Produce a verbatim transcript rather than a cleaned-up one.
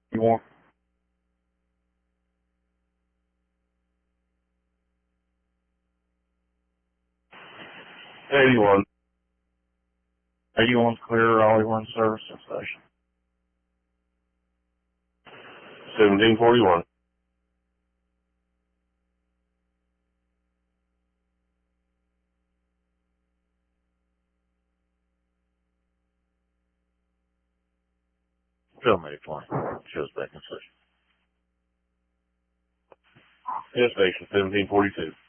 You want? eighty-one. eighty-one's clear, Raleigh, we're in service and station. seventeen forty-one. Film eighty-one. Shows back in session. Yes, station seventeen forty-two.